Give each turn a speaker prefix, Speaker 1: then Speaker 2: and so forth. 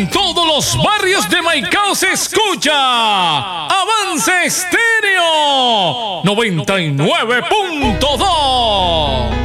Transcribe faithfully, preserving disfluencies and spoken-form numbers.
Speaker 1: En todos los barrios de Maicao se escucha Avance Estéreo noventa y nueve punto dos.